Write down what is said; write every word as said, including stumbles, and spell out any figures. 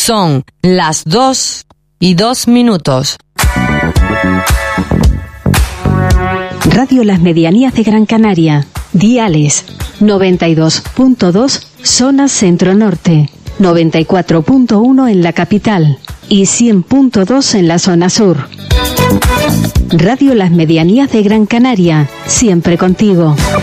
Son las dos y dos minutos. Radio Las Medianías de Gran Canaria. Diales noventa y dos punto dos zona centro-norte, noventa y cuatro punto uno en la capital y cien punto dos en la zona sur. Radio Las Medianías de Gran Canaria, siempre contigo.